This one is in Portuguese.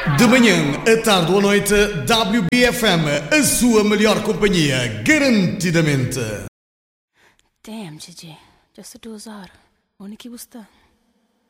De manhã, à tarde ou à noite, WBFM, a sua melhor companhia, garantidamente. Damn, Gigi. Just a dozar. Onde que você está?